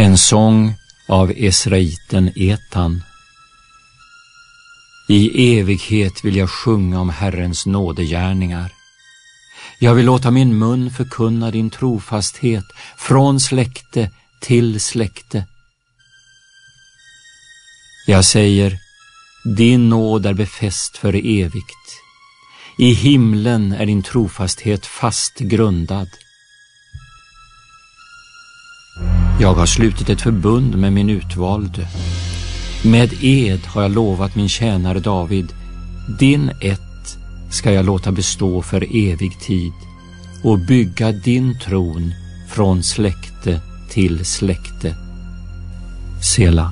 En sång av Esraiten Etan. I evighet vill jag sjunga om Herrens nådegärningar. Jag vill låta min mun förkunna din trofasthet från släkte till släkte. Jag säger, din nåd är befäst för evigt. I himlen är din trofasthet fast grundad. Jag har slutit ett förbund med min utvalde. Med ed har jag lovat min tjänare David, din ett ska jag låta bestå för evig tid och bygga din tron från släkte till släkte. Sela.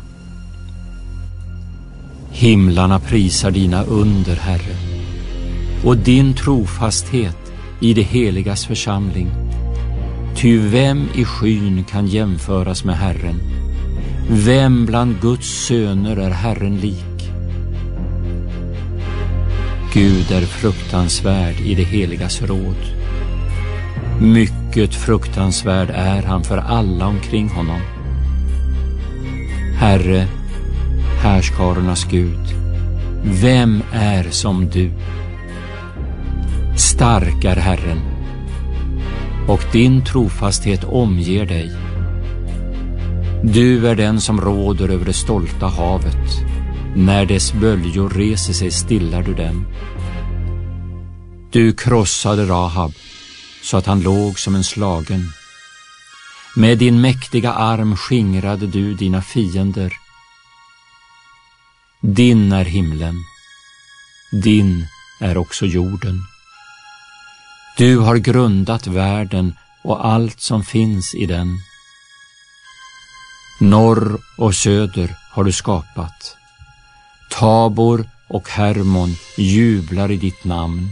Himlarna prisar dina under, Herre, och din trofasthet i det heligas församling. Ty vem i skyn kan jämföras med Herren? Vem bland Guds söner är Herren lik? Gud är fruktansvärd i det heligas råd. Mycket fruktansvärd är han för alla omkring honom. Herre, härskarornas Gud, vem är som du? Stark är Herren, och din trofasthet omger dig. Du är den som råder över det stolta havet. När dess böljor reser sig stillar du dem. Du krossade Rahab så att han låg som en slagen. Med din mäktiga arm skingrade du dina fiender. Din är himlen, din är också jorden. Du har grundat världen och allt som finns i den. Norr och söder har du skapat. Tabor och Hermon jublar i ditt namn.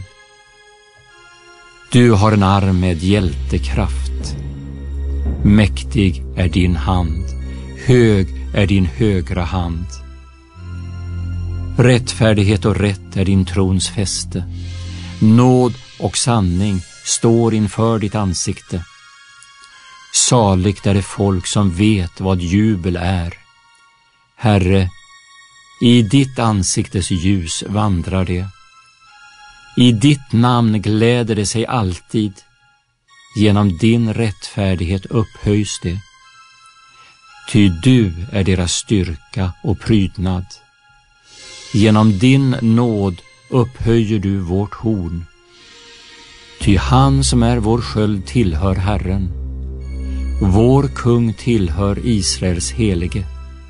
Du har en arm med hjältekraft. Mäktig är din hand, hög är din högra hand. Rättfärdighet och rätt är din trons fäste. Nåd och sanning står inför ditt ansikte. Saligt är det folk som vet vad jubel är. Herre, i ditt ansiktes ljus vandrar det. I ditt namn gläder det sig alltid. Genom din rättfärdighet upphöjs det. Ty du är deras styrka och prydnad. Genom din nåd upphöjer du vårt horn. Ty han som är vår sköld tillhör Herren. Vår kung tillhör Israels helige.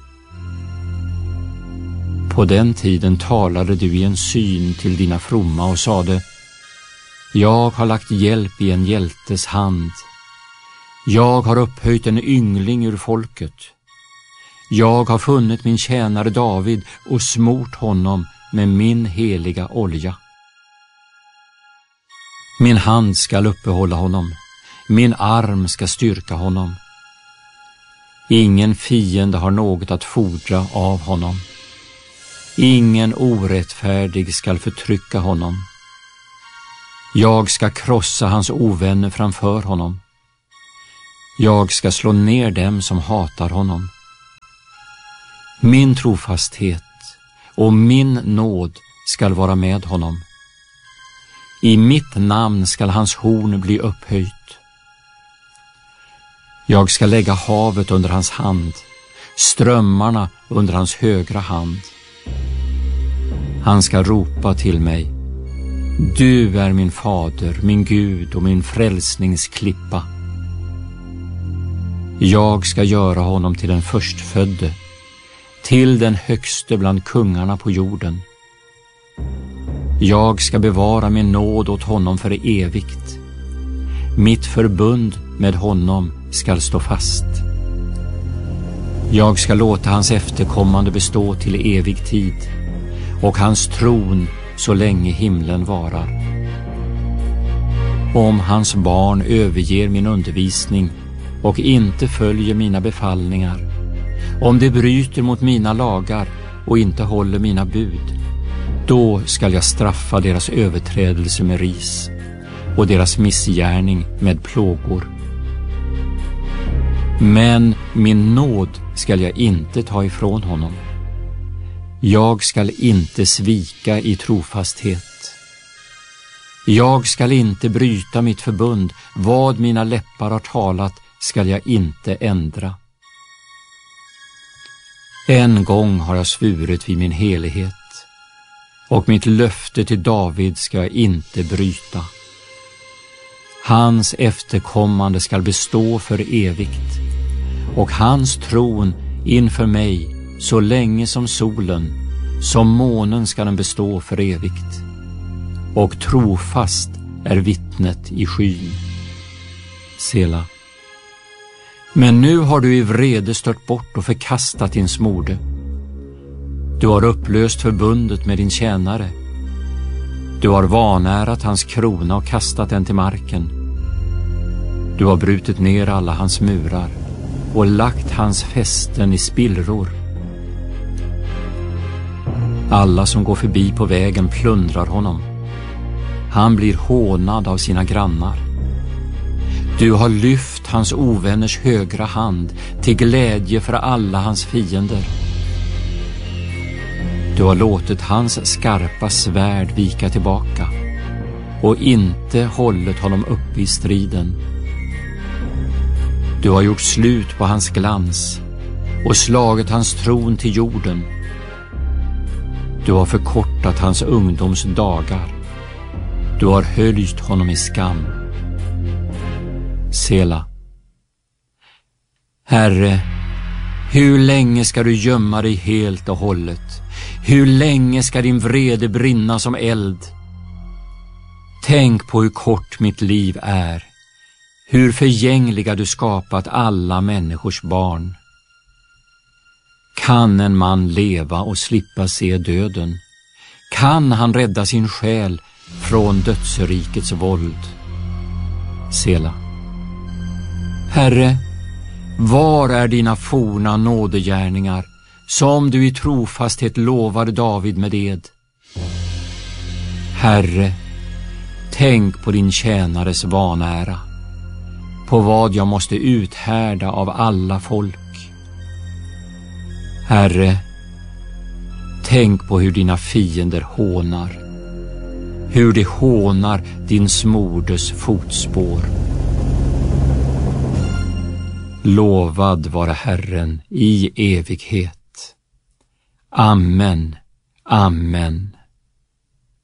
På den tiden talade du i en syn till dina fromma och sade: Jag har lagt hjälp i en hjältes hand. Jag har upphöjt en yngling ur folket. Jag har funnit min tjänare David och smort honom med min heliga olja. Min hand skall uppehålla honom, min arm ska styrka honom. Ingen fiende har något att fordra av honom. Ingen orättfärdig skall förtrycka honom. Jag ska krossa hans ovänner framför honom. Jag ska slå ner dem som hatar honom. Min trofasthet och min nåd skall vara med honom. I mitt namn skall hans horn bli upphöjt. Jag ska lägga havet under hans hand, strömmarna under hans högra hand. Han ska ropa till mig: Du är min fader, min Gud och min frälsningsklippa. Jag ska göra honom till den förstfödde, till den högste bland kungarna på jorden. Jag ska bevara min nåd åt honom för evigt. Mitt förbund med honom skall stå fast. Jag ska låta hans efterkommande bestå till evig tid och hans tron så länge himlen varar. Om hans barn överger min undervisning och inte följer mina befallningar, om de bryter mot mina lagar och inte håller mina bud, då skall jag straffa deras överträdelse med ris och deras missgärning med plågor. Men min nåd skall jag inte ta ifrån honom. Jag skall inte svika i trofasthet. Jag skall inte bryta mitt förbund. Vad mina läppar har talat skall jag inte ändra. En gång har jag svurit vid min helighet, och mitt löfte till David ska jag inte bryta. Hans efterkommande skall bestå för evigt, och hans tron inför mig så länge som solen, som månen ska den bestå för evigt. Och trofast är vittnet i skyn. Sela. Men nu har du i vrede stört bort och förkastat din smorde. Du har upplöst förbundet med din tjänare. Du har vanärat hans krona och kastat den till marken. Du har brutit ner alla hans murar och lagt hans fästen i spillror. Alla som går förbi på vägen plundrar honom. Han blir hånad av sina grannar. Du har lyft hans ovänners högra hand till glädje för alla hans fiender. Du har låtit hans skarpa svärd vika tillbaka och inte hållit honom uppe i striden. Du har gjort slut på hans glans och slagit hans tron till jorden. Du har förkortat hans ungdoms dagar. Du har höljt honom i skam. Sela. Herre, hur länge ska du gömma dig helt och hållet? Hur länge ska din vrede brinna som eld? Tänk på hur kort mitt liv är, hur förgängliga du skapat alla människors barn. Kan en man leva och slippa se döden? Kan han rädda sin själ från dödsrikets våld? Sela. Herre, var är dina forna nådegärningar, som du i trofasthet lovade David med ed? Herre, tänk på din tjänares vanära, på vad jag måste uthärda av alla folk. Herre, tänk på hur dina fiender hånar, hur de hånar din smordes fotspår. Lovad vare Herren i evighet. Amen, amen.